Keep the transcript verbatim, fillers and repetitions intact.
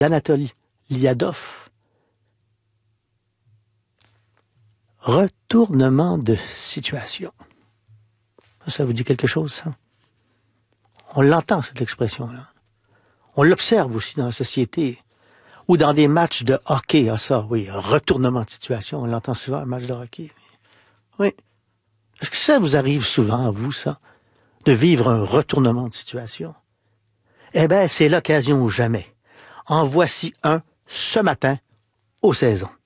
d'Anatoly Liadov. Retournement de situation. Ça vous dit quelque chose, ça? On l'entend, cette expression-là. On l'observe aussi dans la société. Ou dans des matchs de hockey. Ah ça, oui, retournement de situation. On l'entend souvent, un match de hockey. Oui. Est-ce que ça vous arrive souvent, à vous, ça? De vivre un retournement de situation? Eh bien, c'est l'occasion ou jamais. En voici un ce matin aux saisons.